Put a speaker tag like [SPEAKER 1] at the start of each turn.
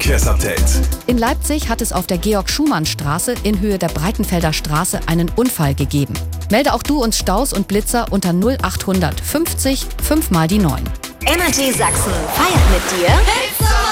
[SPEAKER 1] Verkehrsupdate.
[SPEAKER 2] In Leipzig hat es auf der Georg-Schumann-Straße in Höhe der Breitenfelder Straße einen Unfall gegeben. Melde auch du uns Staus und Blitzer unter 0800 50 5 mal die 9.
[SPEAKER 3] Energy Sachsen feiert mit dir